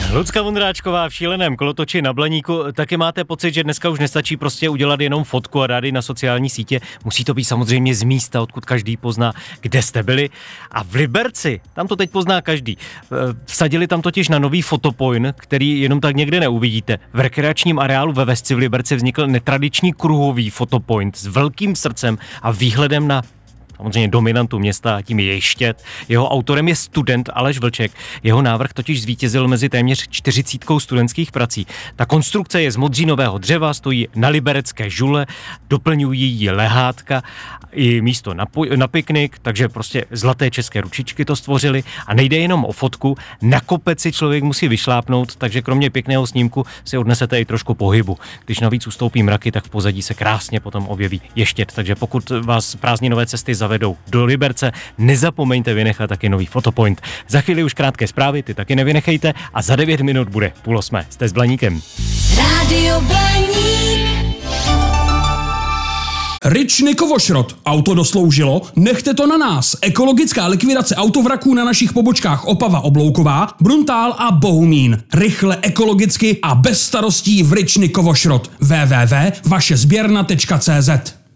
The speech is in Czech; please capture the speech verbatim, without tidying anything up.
Lucka Vondráčková v šíleném kolotoči na Blaníku. Taky máte pocit, že dneska už nestačí prostě udělat jenom fotku a dát ji na sociální sítě. Musí to být samozřejmě z místa, odkud každý pozná, kde jste byli. A v Liberci, tam to teď pozná každý. Vsadili tam totiž na nový fotopoint, který jenom tak někde neuvidíte. V rekreačním areálu ve Vesci v Liberci vznikl netradiční kruhový fotopoint s velkým srdcem a výhledem na samozřejmě dominantu města, a tím je Ještěd. Jeho autorem je student Aleš Vlček. Jeho návrh totiž zvítězil mezi téměř čtyřicítkou studentských prací. Ta konstrukce je z modřínového dřeva, stojí na liberecké žule, doplňují ji lehátka i místo na, po- na piknik, takže prostě zlaté české ručičky to stvořili a nejde jenom o fotku, na kopec si člověk musí vyšlápnout, takže kromě pěkného snímku si odnesete i trošku pohybu. Když navíc ustoupí mraky, tak v pozadí se krásně potom objeví Ještěd, takže pokud vás prázdninové cesty zavedou do Liberce, nezapomeňte vynechat taky nový fotopoint. Za chvíli už krátké zprávy, ty taky nevynechejte a za devět minut bude půl osmé. Jste s Blaníkem. Rádio Blaník. Ryčny Kovošrot. Auto dosloužilo? Nechte to na nás. Ekologická likvidace autovraků na našich pobočkách Opava Oblouková, Bruntál a Bohumín. Rychle, ekologicky a bez starostí v Ryčny Kovošrot. w w w tečka vaše sběrna tečka cé zet